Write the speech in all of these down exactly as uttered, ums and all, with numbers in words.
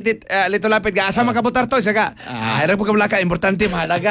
tit, uh, Lito Lapid ka. Asa makabutar to? Siya ka. Ah, harap po ka wala ka. Importante, mahalaga.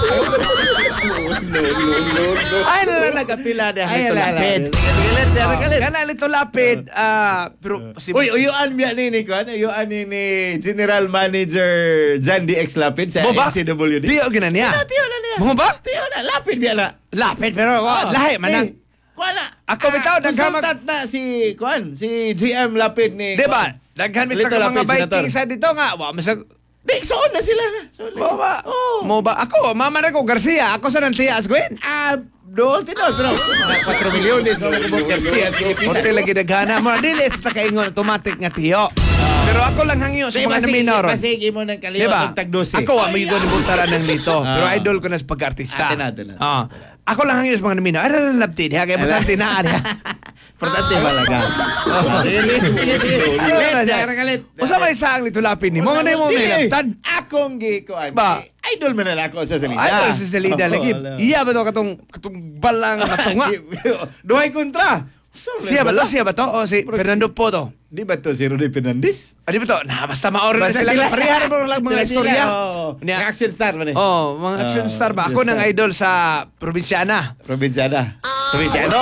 No, no, no, no. Ay, lala nagapila na Ay, Lito ala, ala. Lapid. Galit, Oh, galit. Kana Lito Lapid. ah, Pero si... Uy, uyuan biya ni ni Kwan, uyuan ni ni General Manager Jan D X Lapid sa Mo ba? M C W D. Tiyo gina niya. Tiyo na niya. Mo ba? Tiyo na, lapid biya na. Lapid, pero oh, lahi manang. Eh, Kuan na. Ako bitaw, Ah, naghamag- consultant na si Kuan, si G M Lapid ni. Di ba? Daghan mit Lito ka mga Lapid, Senator. Viking sa dito nga. Wa masag... Di, soon na sila na. Soon na. Mo ba? Oh. Mo ba? Ako, mama na ko Garcia. Ako sa nantias, Gwen. Ah, doon, tinod, pero four milyones mo ko Garcia sa Porte Pilipinas. lagi daghana mo. Dili sa kaingon automatic nga tiyo. Pero ako lang hangyo sa mga naminaw ron. Pasigi mo ng kaliwa Diba? ng tagdosi. Ako wa may ko ni butaran ng lito. Pero Ah. idol ko na sa pagka-artista. Atin na, atin na. Ah. Ako lang hangyo sa mga naminaw. Ay, lalabtid. Ha, kaya butante na. Ariya. Importante balaga. Sige, sige, sige, sige. Galit, galit, galit. Usa may saang Lito Lapid ni mo. Ano mo Dili. nilabtan? Akong gikuan. Ba? Idol man na ako sa salida. Ay, sa salida Oo, lagi. wala. Iya ba to katong katong balang matunga? Duhay kontra. Siya ba to? Siya ba to? O si Fernando po to? Di ba to si Rudy Fernandez? Ah, di ba to? Na, basta maorin na Basta sila. sila. Parehara mo lang mga Sila, istorya. sila, oo. Niya- Mga action star man eh. Oh, mga action Ah, star ba? Ako action nang star. idol sa probinsyana. Probinsyana. Probinsyano.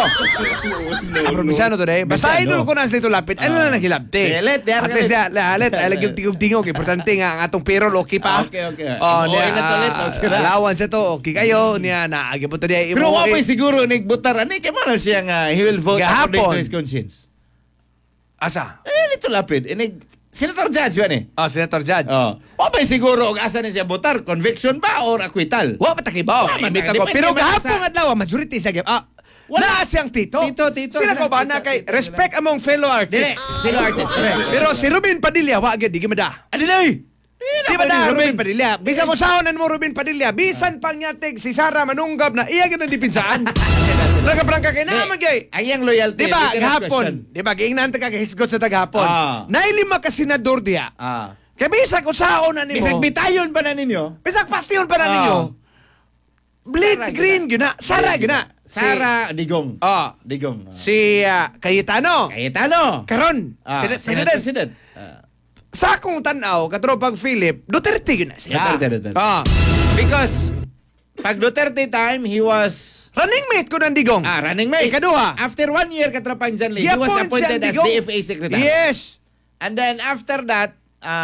Ah, probinsyano today. Basta Probinsyano. idol ko na sa Lito Lapid. Ano na naghilabte? Galit, di, At galit. least, ya, lahalit. Ay, lagi tingog-tingog. Importante nga ang atong payroll, okay pa. Ah, okay, okay. Oh, Imo niya, okay na to, Lit, ah, okay ra. allowance ito, okay kayo. Niya, naagi po tayo. Pero wa pa siguro nagbutar ani kay mo siya nga he will vote according Gahapon. to his conscience. Asa? Eh Lito Lapid, inig Senator Judge ba ni? Oh, Senator Judge. Oh. Wa pa siguro og asa ni siya botar, conviction ba or acquittal? Wa patakibaw. Wa man Imita na, ko. depende Pero man gahapon sa- adlaw majority sa game. Ah, Wala. wala siyang tito. Tito, tito. Sila ko ba na Tito, kay tito, respect among fellow Dili, artists. fellow artist. correct. Pero si Ruben Padilla wa gyud di gimada. Adilay. Di ba na Ruben Padilla? Bisan kung sahonan mo Ruben Padilla, bisan pang nyatig si Sara Manunggab na iya gyud ang dipinsaan. Nagaprangka kay naman gay. Ayang loyalty. Di ba you cannot gahapon? question. Di ba giingnan ta ka hisgot sa taghapon. Ah. Nailima ka senador diya. Ah. Kay bisan kung sahonan nimo. Bisag bitayon pa na ninyo. Bisag pation pa na Ah. ninyo. Bleed Sara green gyud gyud na. Sara gyud na. Sara Digong. Ah. Digong. Si ah, Cayetano. Cayetano. Karon, Ah, Senate Senate President. President. Ah. Sa akong tanaw, katropang Philip, Duterte yun na siya. Duterte, Duterte. Ah. Because pag Duterte time, he was Running mate ko ng digong. ah, running mate. Ikaduha. After one year, Katrapang John Lee, he was Yapon appointed siya, as Digong. D F A Secretary. Yes. And then after that,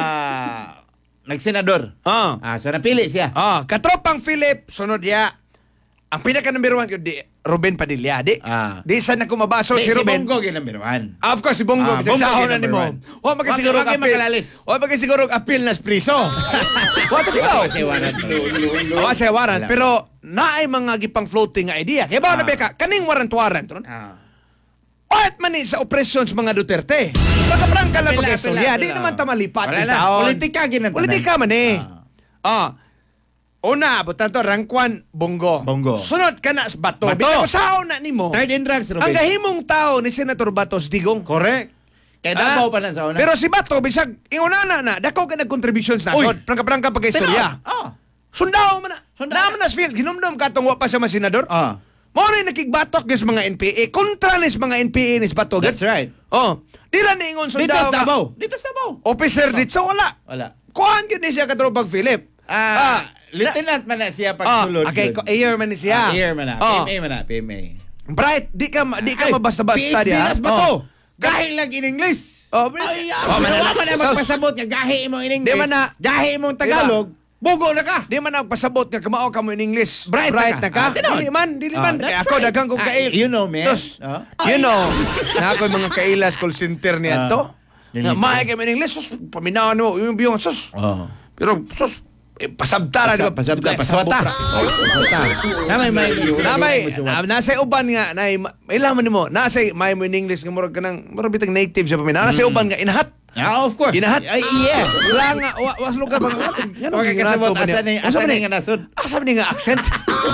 ah, nagsenador. Ah. Ah, so napili siya. Ah, katropang Philip, sunod ya. Ang pinaka number one ko, di, Ruben Padilla. Di, Ah. di saan na kumabaso Di, si Ruben. Bongo yung number one. Ah, of course, si Bongo. Ah, Bisag Bongo sahon yung na ni number mo. one. Huwag magkasiguro Wag- wag apil. makalalis. Huwag magkasiguro apil na spriso. Huwag Wala ka siya warrant. Awa siya warrant. Wala. Pero naay mga gipang floating nga idea. Kaya ba Ah. na beka, kaning warrant-warrant. ron? Ah. What man ni sa operations mga Duterte? Pagkaprangka lang Apela, pag-istorya. apela, Di apela. naman tamalipat Wala yung na. taon. Politika ginatanan. Politika man eh. Ah. Una, butan to, Rangkwan, Bongo. Bongo. Sunod ka na sa Bato. Bato. Bisa ko saon na ni mo. Third in ranks, Ang Ruben. gahimong tao ni Senator Batos Digong. Correct. Kaya Ah. Davao pa na sa una. Pero si Bato, bisag, inguna na na, dako ka nag-contributions na. Uy. Sod, prangka-prangka pag-istorya. Ah. Sundao man na. Sundao. Naman na field. Ginumdum ka tong wa pa sa mga senador. Ah. Mo rin nakigbatok yung mga N P A. Kontra nis mga N P A nis Bato. That's right. Oh. Dila ni ingon Dito sundao sa nga. Davao. Dito sa Davao. Officer dito wala. Wala. Kuhan yun ni siya katropag Philip. Ah, lieutenant man na siya pagsulod. Ah, okay, dun. ko- air man ni siya. Ah, air man na. Oh. P M A man na. P M A. Bright, di ka ma- di ka Ay, mabasta-basta P H D diha. nas ba Oh. to? Gahi lang in English. Oh, Ay, oh, oh, man na- man na magpasabot nga gahi mo in English. Di man na- gahi mong Tagalog. Bugo na ka. Di man nagpasabot nga kamao ka mo in English. Bright na na ka. ka. Ah, tinon. Dili man, dili Ah, man. that's Kaya ako right. daghang kong Ah, kail. you know, man. Sus, Ah. you know. Na ako mga kailas call center niya Ah. to. Dili Nga ko. maay kay mo in English. Sus, paminawan mo yung biyong sus. Oh. Pero sus, eh, pasabtara di ba? Pasabta, paswata. Oh, paswata. Namay may Namay, na, nasa uban nga, na, ilaman mo, nasa may mo in English nga murag kanang murag bitang native siya pa min. Nasa uban nga inahat. Ah, of course. Inahat. Ay, yeah. Wala nga, wa- was lugar ba? Okay, kasabot, asa ni, asa ni nga nasod. Asa ni nga accent?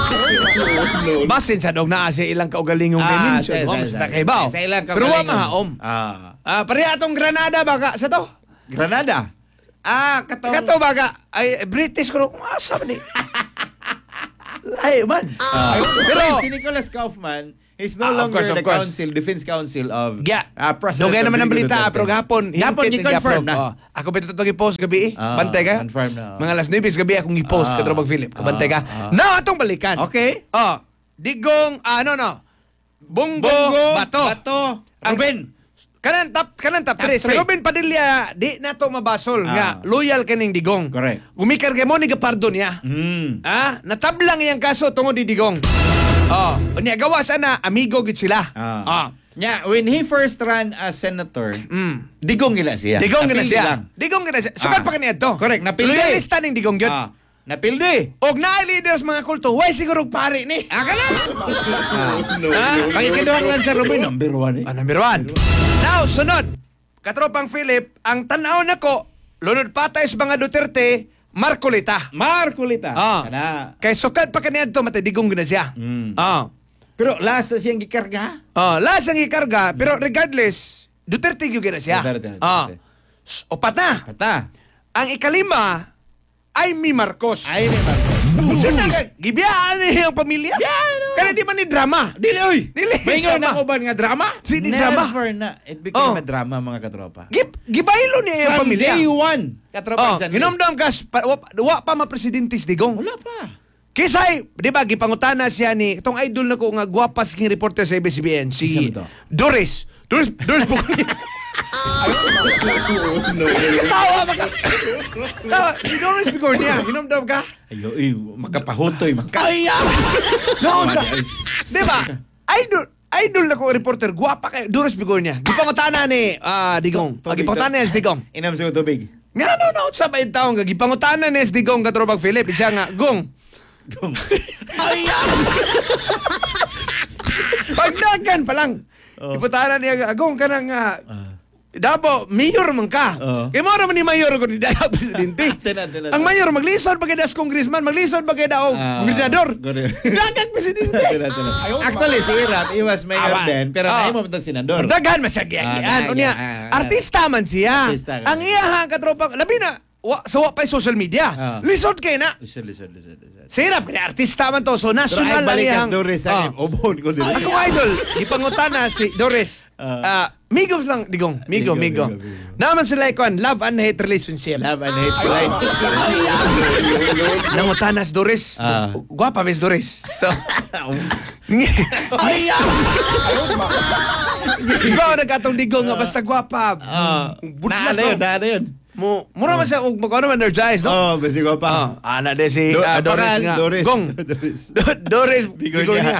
Basin sa dog na siya ilang kaugalingong Ah, dimension. sa- Oh, sa- basta sa- kay bao. sa ilang Pero wa kaugalingon. mahaom. Ah. Ah, pareha atong Granada baka sa to. Granada. Ah, katong... Kato baka ay British ko kung asa man ni. Ay man. Ah. Pero si Nicholas Kaufman, He's no Ah, of longer course, of the course. council, defense council of Yeah. uh, President Dugay naman ang Rodrigo balita, Duterte. pero gahapon, Gahapon, hingkit, gi-confirm gi-upload. na. Oh, ako pa ito i-post gabi eh. Ah, Bantay ka? confirm na. Mga alas nibis gabi akong i-post Ah, ka Drobag Philip. Bantay ka? ah, ah. Now, atong balikan. Okay. Oh, digong, ano no, Bongo, Bongo, Bato. Bato, Ang- Ruben. Kanan top, kanan top Top three. Sa three. Ruben Padilla, di na to mabasol Ah. nga. Loyal kaning digong. Correct. Gumikar kay mo ni gapardo niya. Mm. Ah, natablang iyang kaso tungod di digong. Oh, unya gawa sana amigo gid sila. Ah. Ah. Yeah, when he first ran as senator, Mm. digong gila siya. Digong gina Napildi siya. lang. Digong gina siya. Sukat Ah. pa kaniya to. Correct, napildi. Loyalista ning digong gyud. Ah, napildi. Og naay leaders mga kulto, way siguro pare ni. Ah, kana. Ah. Pakikiduhang lang sa Ruben, number one eh. Ah, number one. Now, sunod. Katropang Philip, ang tanaw nako, lunod patay sa mga Duterte, Marcolita. Marcolita. Ah. Kana. Kay sukat pa kaniya to, matadigong gina siya. Mm. Ah. Pero last na siyang gikarga. Ah, last ang ikarga, pero regardless, Duterte gyud gina siya. Duterte, Duterte. Ah. S- Opat na. Pata. Ang ikalima ay mi Marcos. Ay, may Marcos. Diyan na ka, gibiyaan niya ang pamilya. Biyaan, no? Kaya di man ni drama. Dili, oy! Dili, Maingon drama. ako ba nga drama? Sini Never drama. na. It became Oh. a drama, mga katropa. Gib, gibaylo niya ang From pamilya. day one, katropa Oh, dyan. hinomdom kas, pa, wa, wa pa mapresidentes digong. Wala pa. Kisay, di ba, gipangutana siya ni, itong idol na ko nga gwapas king reporter sa A B S C B N, si Sino to? Doris. Doris, Doris Bukuni. Tawa, maka... Tawa, si Doris Bukuni, hinomdom ka? Ayo, ay, makapahutoy, maka... Ay, no, sa, di ba, idol, idol na ko reporter, gwapa kay Doris Bigornia. Gipangutana ni ah, Digong. Tubig, Gipangutana ni Digong. Inam sa tubig. Nga no, no, sa bayin taong nga. Gipangutana ni Digong katrobag Philip. Siya nga, Gong. Gong. Ay, pagdagan pa lang. Oh. Gipangutana niya, Gong, ka nang nga, Ah. Dapo, mayor man ka. Oo. Kaya mo naman ni mayor kung di dapat presidente. Tinan, tinan, Ang tinan. mayor, maglisod bagay das congressman, maglisod bagay daw Ah, gobernador. correct. Dagang presidente. Tinan, tinan. Actually, si Irat, he was mayor Awa. then, pero Ah. naimo mo ito senador. Daghan man siya giyan. Ah, Unya, ah, ah. artista man siya. Artista ka. Ang iyahang katropang, labi na, wa, sawa pa yung social media. Ah. Lisod kayo na. Listen, listen, listen, listen. Sirap, kaya artista man to. So, Pero ay national ang balik iyahang... ang Doris sa Ah. obon ko dili. Ako idol, ipangutana si Doris. Ah. Ah, Migos lang, digong. Migo, Migo, migo. migo, migo. Naman sila ikuan, love and hate relationship. Love and hate lines. Nangutana si Doris. Ah. Guwapa, Miss Doris. So, ay, ikaw nagkatong digong nga, basta guwapa. Ah, Budlat naala yun, mo. naala yun. Mo, mura man siya kung magkano man energize, no? Oh, basi ko Ah, pa. ana de si Do- ah, Doris pangalan, nga. Doris. Gong. Doris. Do- Doris Bigor Bigor niya. niya.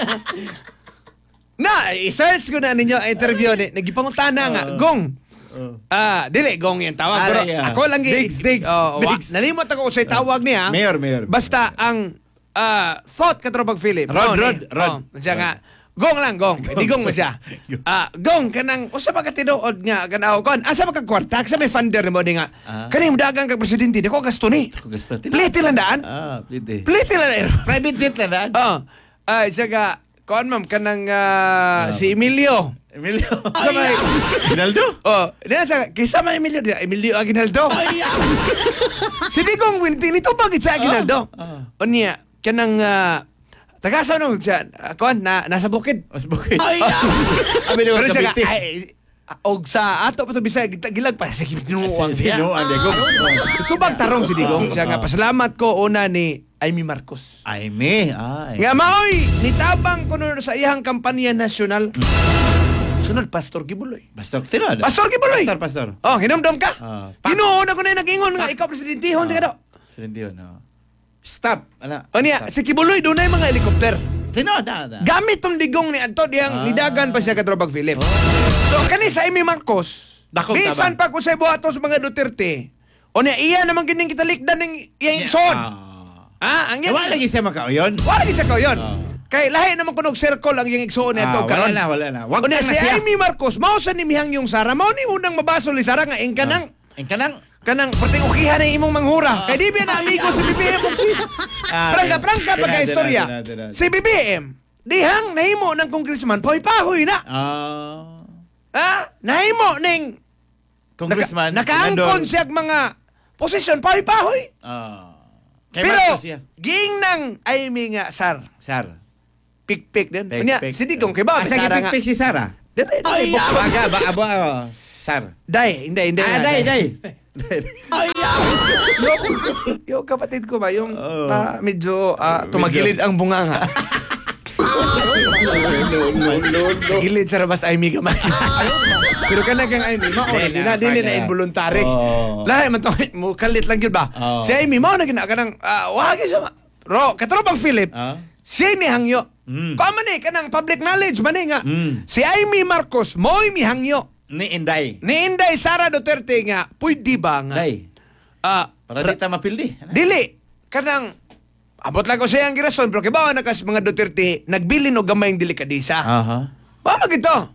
Na, i-search ko na ninyo ang interview ni nagipangutana nga, Ah. Gong. Oh. Ah, dili gong yung tawag Ah, pero yeah. ako lang gi- Diggs, Diggs. Oh, wa- Diggs. nalimot ako sa tawag niya. Mayor, mayor. Basta ang ah, thought katropag Philip. Rod, Ron, Rod, eh. Rod. Oh, siya nga. Gong lang, gong. Di gong mo siya. Ah, gong kanang usa ba ka tinuod nga kanaw kon. Asa ba ka kwarta? Sa may funder mo di nga. Ah. Kaning dagang kag presidente, di ko gasto ni. Ako gusto. Plete lang daan. Ah, plete. Plete lang daan. Private jet na daan. Oh. Ay, siya nga. Kuan ma'am, kanang ah, si Emilio. Emilio. Sa may... Ginaldo? Oh, diyan sa kisa may Emilio, di- Emilio Aguinaldo. Si Digong Winti, nito ba sa Aguinaldo? Ah. O niya, kanang uh, tagasa nung siya, uh, kuan, na, nasa bukid. Mas bukid. Abi Pero naman siya nga, kabiti. ay, og sa ato pa to bisay gita- gilag pa sa kinuwang Si siya. Sino, ande ko. Ito bang tarong si Digong? Siya nga, pasalamat ko una ni Amy Marcos. Ay, me. Ay. Nga maoy, nitabang ko nun sa iyang kampanya nasyonal. Sunod, Pastor Kibuloy. Pastor, tinod. Pastor Kibuloy! Pastor, pastor. Oh, hinumdum ka? Ah, pa- Hinuon ako na nag-ingon nga, ikaw presidentihon, di ka daw. Hindi yun, no. Stop. Ano? O niya, si Kibuloy, doon na yung mga helikopter. Tinod, da, da. Gamit tong digong ni Anto, diyang Ah. nidagan pa siya katrobag Philip. Oh. So, kani sa Amy Marcos, Dakong bisan pa tabang. ko sa buhatos mga Duterte, o niya, iya naman gining kitalikdan ng iyang son. Ah. Ah, ang Eh, wala lagi siya makauyon. Wala isa ko yun. Ah. Kay lahi naman kunog circle ang iyang igsoon niya Ah, to. wala na, wala na. Wag O niya, na si siya. Amy Marcos, mao sa nimihang yung Sara, mao ni unang mabasol ni Sara nga, ingka nang, Ang kanang. kanang perting ukihan ng imong manghura. Kay di ba na amigo si B B M kung sis. Ah, Prangka, okay. prangka Tira, pagka tira, istorya. tira, tira. Si B B M, dihang nahimo ng congressman, pahoy-pahoy na. Ah. Ha? Nahimo ning Congressman. naka, nakaangkon senador. siya mga posisyon, pahoy-pahoy. Ah. Kay Pero, Marcos siya. ging nang ay mi nga, sar. Sar. Pikpik din. Pik, Unya, pik. si Digong kay ba? Asa Sara nga. gipikpik si Sara? Dili, Ay, dili, bukod. baga, ba, abo, oh, Sar. Day, hindi, hindi. Ah, nga, day, day. Yung, yung kapatid ko ba, yung Oo. ah, medyo ah, tumagilid ang bunganga. Gilid sa rabas ay miga man. Pero kanang kang Amy, mao na Dili gina, na, dili kaya. na involuntary. Oo. Lahi man to, mo kalit lang gyud ba? Oo. Si Amy mao na gina kanang ah, wagi siya. ma- Ro, katropang Philip. Ah? Si ni hangyo. Mm. Ko man ni kanang public knowledge man ni nga. Mm. Si Amy Marcos mo'y mihangyo. Ni Inday. Ni Inday Sara Duterte nga, pwede ba nga? Day. Ah, Para di ta mapildi. dili kanang abot lang ko sa iyang girason pero kibawa na kas mga Duterte nagbilin og gamayng delikadisa. Aha. Mama gito.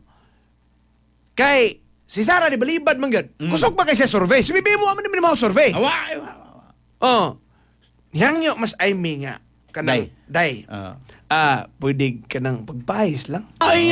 Kay si Sara di balibad man gyud. Mm. Kusog ba kay siya survey? Si bibi mo man ni mo survey. Awa, awa, awa. Oh. Niyangyo mas ay mi nga kanang day. Ah. Ah, pwede ka nang pagpahis lang. Ay,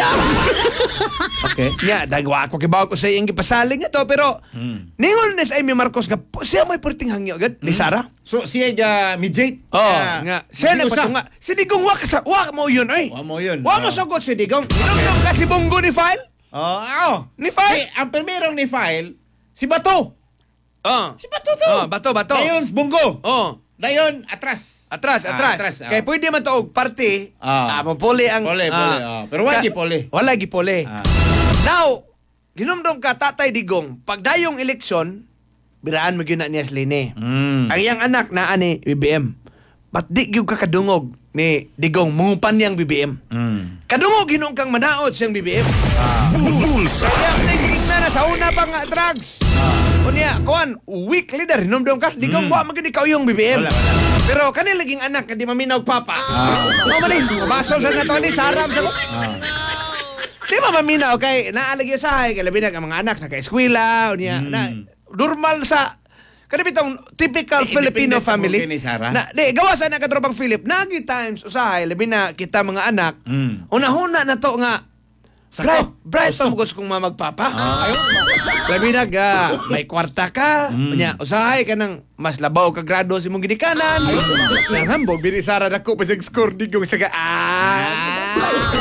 Okay. Ya, dagwa ako kibaw ko sa iyang gipasaling ito pero Mm. ningon ni sa Amy Marcos nga po- siya may perting hangyo agad ni Sara. So, siya ga midjate. Oh, Ah, nga. Siya na nag-iusa. patunga. Si Digong wa sa wa mo yun ay. Wa mo yun. Wa mo Ah. sugot si Digong. Inong kasi bunggo ni file. Oh, oh. Ni file. Eh, ang primerong ni file, si Bato. Oh. Si Bato to. Oh, bato bato. Dayon, bunggo. Oh. Dayon, atras. Atras, Ah, atras. atras, ah. Kaya pwede man to og party. Ah. Ah, mapuli ang Puli, puli, ah. Pero wala ka- gipuli. Wala gipuli. Ah. Now, ginumdum ka Tatay Digong, pagdayong eleksyon, biraan mo gyud na niya Sline. Mm. Ang iyang anak na ani B B M. Ba't di gyud ka kadungog ni Digong mungupan niyang B B M? Mm. Kadungog ginung kang manaot siyang B B M. Kaya naging na na sa una pa nga drugs. O niya, kuan, weak leader, hinumdum ka. Digong, Mm. wa magani ikaw yung B B M. Wala, wala. Pero kanil laging anak, hindi maminaw papa. Ah. No, mali. Basol sa nato ni Saram sa Ah. Di ba maminaw kay naalagyo sa hay, kay labi na ang mga anak na eskwela o niya. Mm. Na, normal sa kanibitang typical Eh, Filipino independent ang family. buhay ni Sarah. Na, di, gawasan na katropang Philip. Nagi times usahay, labi na kita mga anak. Mm. Una-huna na to nga. Sako. Bright, bright pa mo gusto kong mamagpapa. Ah. Labi na ga, may kwarta ka. Mm. Nya, usahay ka ng mas labaw ka grado si mong ginikanan. Nang hambog, binisara na ko pa siyang score digong sa ga. Ah!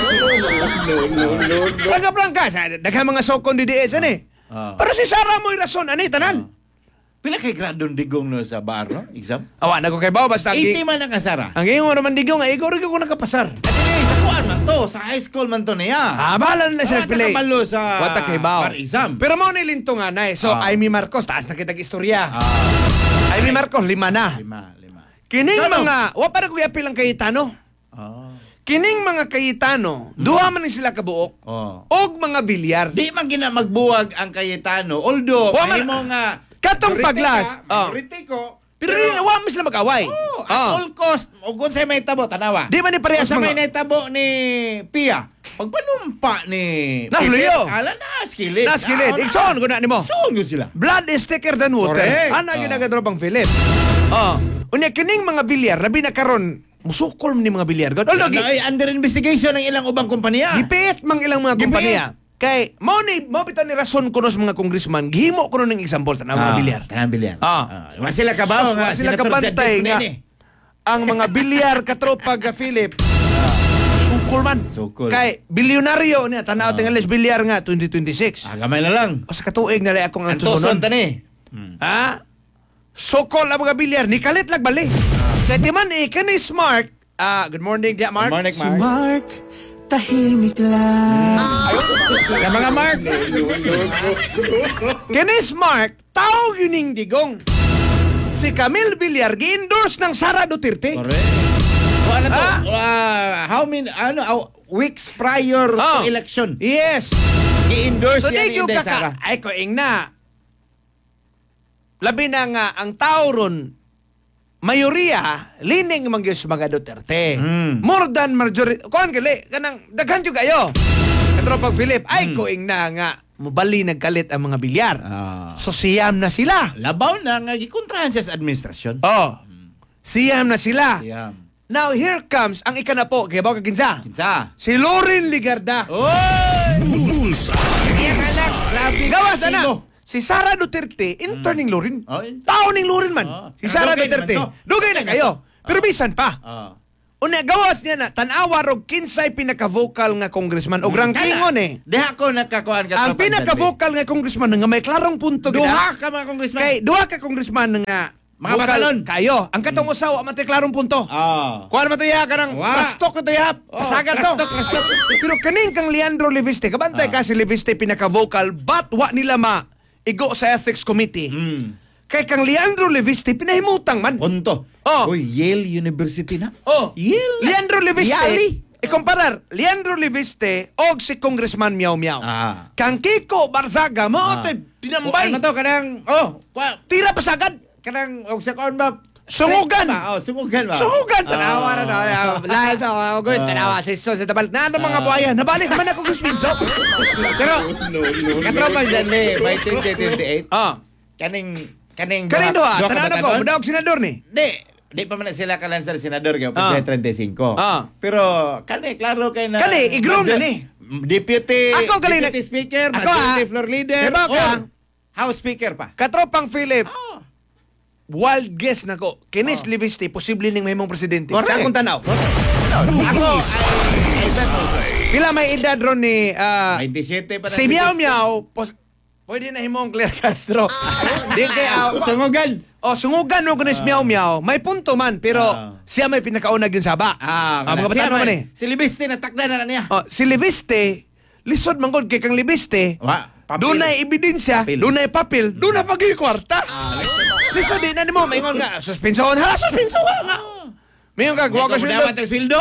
Prangka-prangka, sa daghang mga sokon di diet ni. Ah. Pero si Sara mo'y rason, ani, tanan. Pila kay gradong digong no sa bar, no? Exam? Awa, na ko kay Bao, basta ang, eighty man ang kasara. ang ingon naman digong, ay ikaw rin ko nakapasar. Anyway, sa kuan man to, sa high school man to niya. Ah, bahala na siya Wala nagpili. ka kabalo sa Wata kay Bao. bar exam. Pero mo nilinto nga na eh. So, Ah. Amy Marcos, taas na kitag istorya. Ah, Amy Marcos, lima na. lima, lima. Kining Ano? mga, wa para ko yapil ang Cayetano. Ah. Kining mga Cayetano, duha man ni sila kabuok. Oh. Og mga bilyar. Di man gina magbuwag ang Cayetano. Although, Wa man- mahimo nga Katong majority paglas. ka, Oh. majority ko. Pero, pero wa man sila mag-away. Oh, at Oh. all cost, o kung sa'yo may tabo, tanawa. Di ba ni parehas Kung sa may mga... naitabo ni Pia, pagpanumpa ni Nahluyo. Ala na, skilid. Naskilid. Ikson ko na ni mo. Ikson ko sila. Blood is thicker than water. Correct. Ana Oh. ginagandropang Philip. Oh. Unya kining mga bilyar labi na karon musukol ni mga bilyar. God, although gi- Ay, under investigation ng ilang ubang kumpanya. gipit mang ilang mga Gipit. kompanya. Kay mao ni mao bitan ni rason kuno sa mga congressman gihimo kuno ning example ta mga bilyar. Tanang bilyar. Ah. Ah. Sila kabaw nga. Wa sila Senator kabantay Judges nga Punene. ang mga bilyar katropa ga Philip. Sukol man. Sukol. Kay bilyonaryo niya tanaw tingalis bilyar nga twenty twenty-six. Ah, gamay na lang. O sa katuig na lang akong Antoson antusonon. tani. Ha? Sokol ang mga bilyar, ni kalit lag bali. Kaya di man eh, kani smart. Ah, good morning, dia Mark. Mark, Si Mark. Mark, tahimik lang. Sa mga Mark. Kani smart, tao yuning digong. Si Camille Villar, gi-endorse ng Sara Duterte. Correct. O ano to? Ah? Ah, how many, ano, ah, weeks prior Oh. to election. Yes. I-endorse So yan di ni yung Inday Sara. kaka, ay ko ing na. Labi na nga, ang tao ron, mayoriya, lining mga sa mga Duterte. Mm. More than majority. Kuhan gali, kanang, daghan yung kayo. Katropang Philip, ay ko ing na nga, mubali nagkalit ang mga bilyar. Ah. So siyam na sila. Labaw na nga gikontrahan siya sa administrasyon. Oh. Siyam na sila. Siyam. Now, here comes ang ikanapo. Kaya ba kaginsa? Kinsa? Si Loren Ligarda. Oy! Iyang anak. Grabe. Gawas Sino? na. Si Sara Duterte, intern ning Loren. Oh, intern. Tao ning Loren man. Oh. Si Sara Dugay Duterte. naman to. Dugay na Dugay na kayo. to. Pero bisan pa. Ah. Unya gawas niya na tanawa rog kinsay pinaka-vocal nga congressman og rankingon eh. Diha ko nakakuan ka. Ang pinaka-vocal nga congressman nga may klarong punto gid. Duha ka mga congressman. Kay duha ka congressman nga Mga vocal batalon. kayo. Ang katong usawa man tay klarong punto. Oh. Kuan man tayo kanang Wa. pastok ito ya, pasagan to. Pastok, pastok. Pero kaning kang Leandro Leviste, kabantay ka si Leviste pinaka-vocal, but wa nila ma igo sa ethics committee. Mm. Kay kang Leandro Leviste pinahimutang man. Punto. Oh. Uy, Yale University na. Oh, Yale. Leandro Leviste. Yali. Ikomparar, Leandro Leviste og si Congressman Miao Miao. Ah. Kang Kiko Barzaga mo Ah. to'y tinambay. Ano to kanang oh, kwa, Tira pasagad. kanang og sa kaon ba? Sungugan. Ba? Oh, sungugan ba? Sungugan. Ah. Tanawa na to. Lahat to. August. Tanawa. Si Sol sa tabal. Na ano mga Ah. buhayan. Nabalik naman ako Gus Minso. Pero, Katropa dyan eh, by twenty twenty-eight, ah. kaning, kaning, Kanin doha. duha ka Tanawa na ko. batanon? Madaog senador ni. Di, di pa man na sila kalansar senador kaya Ah. pa thirty-five. Ah. Pero, kani, klaro kay na... Kani, i-groom na ni. Deputy, Ako, kani, Deputy nag- Speaker, Ako, Majority ah. Floor Leader, Diba ka? or House Speaker pa. Katropang Philip. Oh. Wild guess na ko. Kinis Leviste, posible ning mahimong presidente. Correct. Sa akong tanaw. Ako, ay, ay, ay, Pila may edad ron ni ah, twenty-seven pa na. si Miao Miao, pos, pwede na himong Claire Castro. Di kay ah, Sungugan. oh, sungugan mo kunis Miao Miao. May punto man, pero Ah. siya may pinakaunag yung saba. Ah, mga siya batano man eh. Si Libiste, natakda na na niya. Oh, si Leviste, lisod man gud kay kang Leviste. Wa, papel. Doon na ebidensya, Papel. doon na papel, doon na pagi kwarta. Ah, Lisod din na mo, maingon nga, suspensohan, hala, suspensohan nga. Maingon ka, guwa ka Ikaw sweldo. dapat ang sweldo.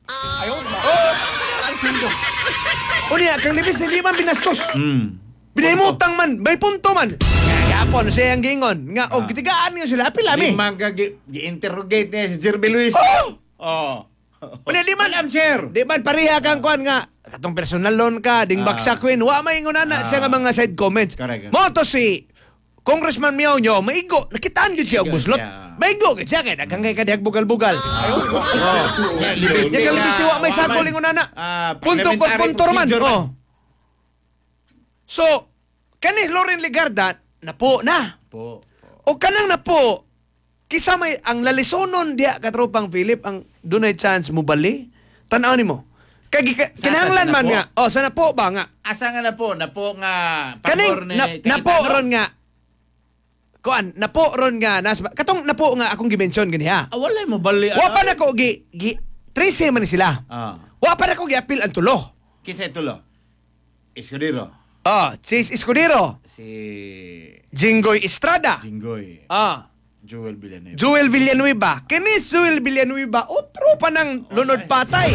Unya, kang Leviste, hindi man binastos. Hmm. Binahimutang man, may punto man. Nga yapon, siya ang gingon. Nga, o, gitigaan nga sila, pilami. Limang ka gi- gi-interrogate niya si Jerby Luis. Oh! Oh. Unya, di man, Madam Chair. di man, pareha kang kuan nga, katong personal loan ka, ding Ah. baksak queen, wa maingon na Ah. siya nga mga side comments. Correct. Mo to si Congressman Miao Nyo, maigo, nakitaan yun siya og Maigo buslot. siya. Maigo, gid siya, kaya daghang kay kadihag bugal-bugal. Oh. Yeah, Libiste Yan kang na- Leviste, wa may wa sakol man. ingon na. Ah, Punto po, parliamentary punto man. procedure Oh. So, kanih Loren Legarda, napo na. Po. O kanang na po, kisa may ang lalisonon diya katropang Philip ang dunay chance mo bali. Tanaw nimo. Kay gi- Sa- kinahanglan sa- sa man na po? nga. Oh, sana po ba nga? Asa nga na po, na po nga Kaning pabor ni na, napo Cayetano. ron nga. Kuan, napo ron nga nas katong napo nga akong gimension gani ha. Ah, wala mo bali. Wa pa nako gi gi trece man ni sila. Ah. Wa pa nako gi-appeal ang tulo. Kisa tulo. Escudero. Oh, Chis Escudero, Si Jinggoy Estrada. Jinggoy. Ah, Joel Villanueva. Joel Villanueva. Kini Joel Villanueva, otro pa ng lunod patay.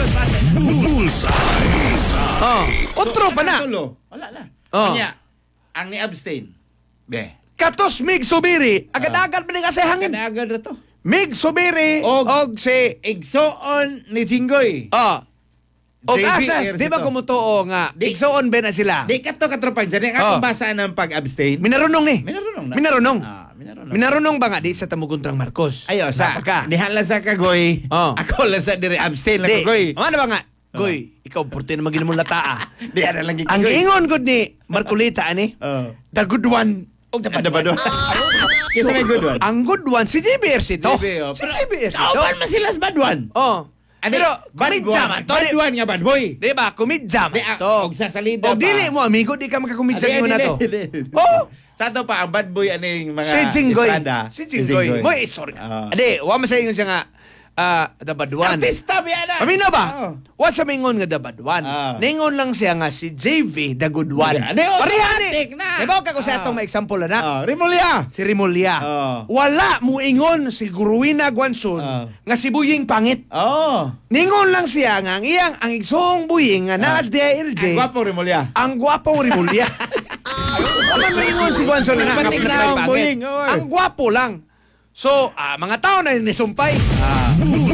Oh, otro pa na. Tulo. Wala na. Oh. Kanya, ang ni-abstain. Be. Katos Mig Subiri, agad-agad pa ning asay hangin. Kanaagad na to. Mig Subiri Og- og si Igsoon ni Jinggoy. ah og J B asas, di ba Ercito. kumutuo nga, Di- igsoon ba na sila? Di ka to katropang dyan. Ang Oh. akong basa ng pag-abstain. Minarunong ni. Minarunong na. Minarunong. Ah, minarunong. Minarunong ba nga di sa tamuguntrang Marcos? Ayo, sa, Napaka. dihala sa kagoy. Oh. Ako lang sa dire abstain lang Di. kagoy. Ano ba nga? Goy, ikaw porte na magin mo lataa. Dihala lang Ang giingon gud ni Marcolita ani, Oh. the good one og the bad Ada ba one. doon? Kasi may good one. Ang good one si J B Ercito. J B, oh. Si J B Ercito. Kauban man sila sa bad one. Oh. Ano, Pero bad kumidya one. man to. Bad one nga bad boy. Di ba? Kumidya Di, man ah, to. og sa salida O pa. dili mo amigo, di ka makakumidya Adi, mo na adi, to. adi, adi. Oh. Sa to pa, ang bad boy aning mga Si Jinggoy. Estrada. Si Jinggoy. Mo sorry. Ah. Ade, wa man sa ingon siya nga ah the bad one. Artista biya na. Pamina ba? Oh. Wa sa mingon nga the bad one. Ah. Ningon lang siya nga si J V the good one. Ade, automatic Parehani. na. Diba ka ko sa Ah. atong may example na? Ah, Rimulya. Si Rimulya. Ah. Wala mo ingon si Guruina Guanson Ah. nga si Buying pangit. Oh. Ningon lang siya nga ang iyang ang igsong Buying nga naas D I L J. Ang gwapo Rimulya. Ang gwapong Rimulya. Wala mo ingon si Guanson na Batik na ang Buying, oy. Ang gwapo lang. So, ah, mga tao na nisumpay. Ah.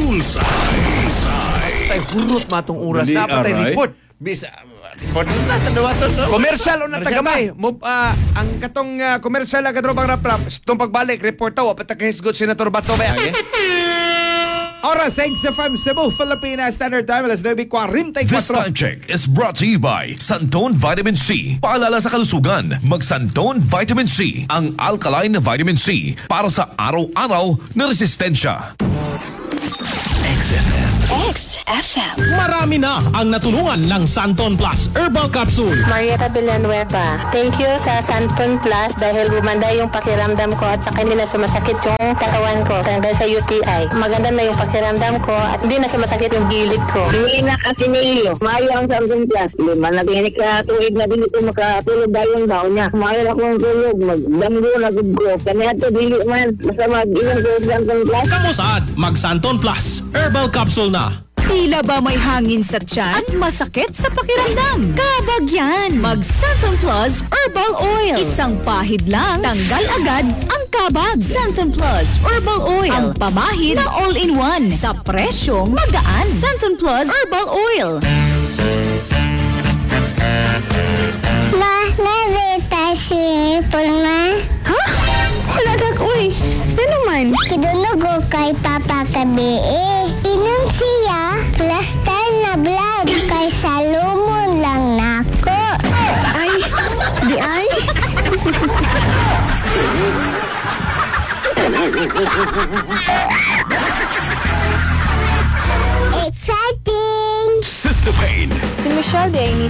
Patay hurot matong oras. Bali, Dapat tayo aray. report. Bisa. Report na, tandawa to. no? Komersyal o Komersyal natagamay. Mo, ah, ang katong uh, komersyal na katrobang rap-rap, itong pagbalik, report tawa, patakihisgot Senator Bato ba? Okay. Oras, thanks sa F A M Cebu, Pilipinas Standard Time, alas nine forty-four. This time check is brought to you by Santone Vitamin C. Paalala sa kalusugan, mag Santone Vitamin C, ang alkaline na vitamin C para sa araw-araw na resistensya. X F M. Marami na ang natulungan ng Santon Plus Herbal Capsule. Marieta Villanueva. Thank you sa Santon Plus dahil gumanda yung pakiramdam ko at saka hindi na sumasakit yung katawan ko dahil sa U T I. Maganda na yung pakiramdam ko at hindi na sumasakit yung gilid ko. Hindi na kasi nilo. Mayo ang Samsung Plus. Lima na tinik ka tuwid na din ito makatulog dahil yung daon niya. Mayo na kong tulog. Magdamgo na gubro. Kanya ito dili man. Basta mag-ilang sa Samsung Plus. Kamusad, mag Santon Plus Herbal Capsule na. Tila ba may hangin sa tiyan at masakit sa pakiramdam? Kabag yan! Mag Santon Plus Herbal Oil. Isang pahid lang, tanggal agad ang kabag. Santon Plus Herbal Oil. Ang pamahid na all-in-one sa presyong magaan. Santon Plus Herbal Oil. Ma, nabita swimming pool, ma? Ha? Wala na ko eh. Ano man? Kidunugo kay Papa Kabi eh. Inom siya, plaster na vlog kay Salomon lang nako. Ay, di ay. Exciting! Sister Pain. Si Michelle Day